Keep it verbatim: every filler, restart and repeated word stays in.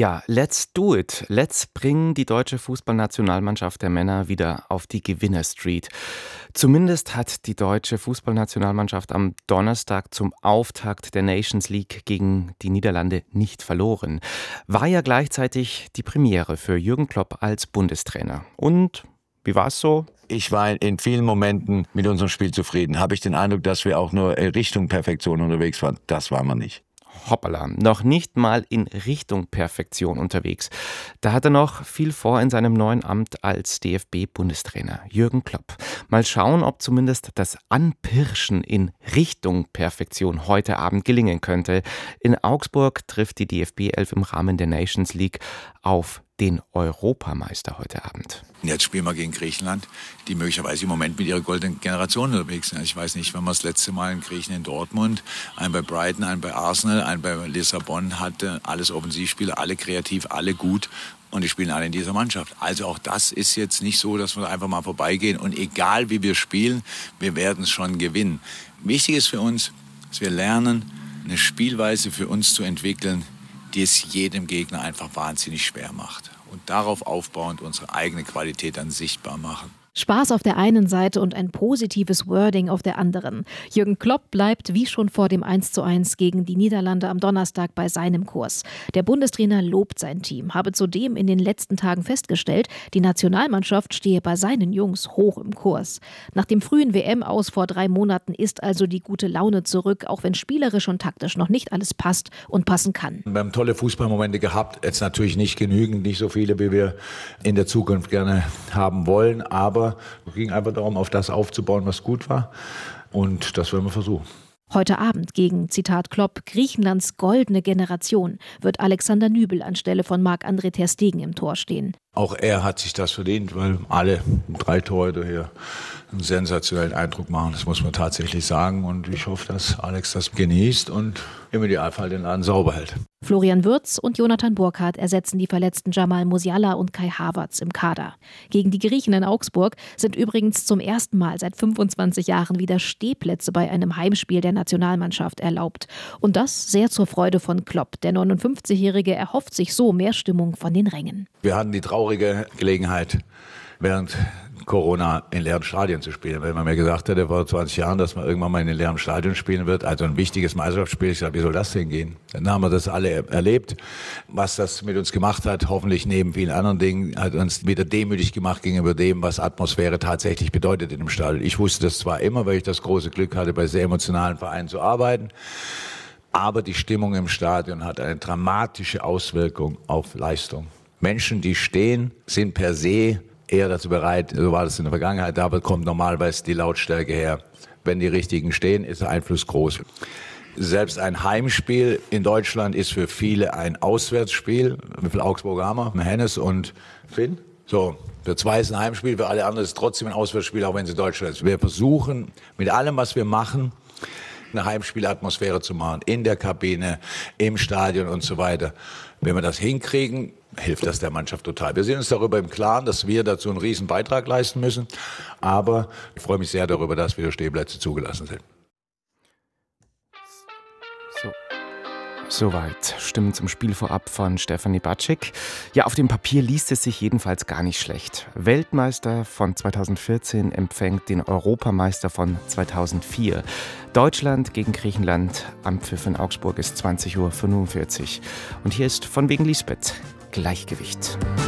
Ja, let's do it. Let's bringen die deutsche Fußballnationalmannschaft der Männer wieder auf die Gewinnerstreet. Zumindest hat die deutsche Fußballnationalmannschaft am Donnerstag zum Auftakt der Nations League gegen die Niederlande nicht verloren. War ja gleichzeitig die Premiere für Jürgen Klopp als Bundestrainer. Und wie war es so? Ich war in vielen Momenten mit unserem Spiel zufrieden. Habe ich den Eindruck, dass wir auch nur Richtung Perfektion unterwegs waren? Das waren wir nicht. Hoppala, noch nicht mal in Richtung Perfektion unterwegs. Da hat er noch viel vor in seinem neuen Amt als D F B-Bundestrainer, Jürgen Klopp. Mal schauen, ob zumindest das Anpirschen in Richtung Perfektion heute Abend gelingen könnte. In Augsburg trifft die D F B elf im Rahmen der Nations League auf den Europameister heute Abend. Jetzt spielen wir gegen Griechenland, die möglicherweise im Moment mit ihrer goldenen Generation unterwegs sind. Ich weiß nicht, wann wir das letzte Mal in Griechen in Dortmund, einen bei Brighton, einen bei Arsenal, einen bei Lissabon hatte. Alles Offensivspieler, alle kreativ, alle gut. Und die spielen alle in dieser Mannschaft. Also auch das ist jetzt nicht so, dass wir einfach mal vorbeigehen. Und egal wie wir spielen, wir werden es schon gewinnen. Wichtig ist für uns, dass wir lernen, eine Spielweise für uns zu entwickeln, die es jedem Gegner einfach wahnsinnig schwer macht. Und darauf aufbauend unsere eigene Qualität dann sichtbar machen. Spaß auf der einen Seite und ein positives Wording auf der anderen. Jürgen Klopp bleibt wie schon vor dem eins zu eins gegen die Niederlande am Donnerstag bei seinem Kurs. Der Bundestrainer lobt sein Team, habe zudem in den letzten Tagen festgestellt, die Nationalmannschaft stehe bei seinen Jungs hoch im Kurs. Nach dem frühen W M-Aus vor drei Monaten ist also die gute Laune zurück, auch wenn spielerisch und taktisch noch nicht alles passt und passen kann. Wir haben tolle Fußballmomente gehabt, jetzt natürlich nicht genügend, nicht so viele, wie wir in der Zukunft gerne haben wollen, aber es ging einfach darum, auf das aufzubauen, was gut war. Und das werden wir versuchen. Heute Abend gegen, Zitat Klopp, Griechenlands goldene Generation wird Alexander Nübel anstelle von Marc-André ter Stegen im Tor stehen. Auch er hat sich das verdient, weil alle drei Torhüter hier einen sensationellen Eindruck machen. Das muss man tatsächlich sagen. Und ich hoffe, dass Alex das genießt und im Idealfall den Laden sauber hält. Florian Wirtz und Jonathan Burkhardt ersetzen die verletzten Jamal Musiala und Kai Havertz im Kader. Gegen die Griechen in Augsburg sind übrigens zum ersten Mal seit fünfundzwanzig Jahren wieder Stehplätze bei einem Heimspiel der Nationalmannschaft erlaubt. Und das sehr zur Freude von Klopp. Der neunundfünfzigjährige erhofft sich so mehr Stimmung von den Rängen. Wir hatten die traurige Gelegenheit, während Corona in leeren Stadien zu spielen. Wenn man mir gesagt hätte vor zwanzig Jahren, dass man irgendwann mal in einem leeren Stadion spielen wird, also ein wichtiges Meisterschaftsspiel, ich sage, wie soll das denn gehen? Dann haben wir das alle erlebt, was das mit uns gemacht hat. Hoffentlich neben vielen anderen Dingen hat uns wieder demütig gemacht gegenüber dem, was Atmosphäre tatsächlich bedeutet in dem Stadion. Ich wusste das zwar immer, weil ich das große Glück hatte, bei sehr emotionalen Vereinen zu arbeiten, aber die Stimmung im Stadion hat eine dramatische Auswirkung auf Leistung. Menschen, die stehen, sind per se eher dazu bereit, so war das in der Vergangenheit, da kommt normalerweise die Lautstärke her. Wenn die Richtigen stehen, ist der Einfluss groß. Selbst ein Heimspiel in Deutschland ist für viele ein Auswärtsspiel. Wie viele Augsburger haben wir? Hennes und Finn. So, für zwei ist ein Heimspiel, für alle anderen ist es trotzdem ein Auswärtsspiel, auch wenn es in Deutschland ist. Wir versuchen mit allem, was wir machen, eine Heimspielatmosphäre zu machen, in der Kabine, im Stadion und so weiter. Wenn wir das hinkriegen, hilft das der Mannschaft total. Wir sind uns darüber im Klaren, dass wir dazu einen riesen Beitrag leisten müssen. Aber ich freue mich sehr darüber, dass wieder Stehplätze zugelassen sind. So. Soweit Stimmen zum Spiel vorab von Stefanie Batschik. Ja, auf dem Papier liest es sich jedenfalls gar nicht schlecht. Weltmeister von zweitausendvierzehn empfängt den Europameister von zweitausendvier. Deutschland gegen Griechenland. Am Pfiff in Augsburg ist zwanzig Uhr fünfundvierzig. Und hier ist von wegen Lisbeth Gleichgewicht.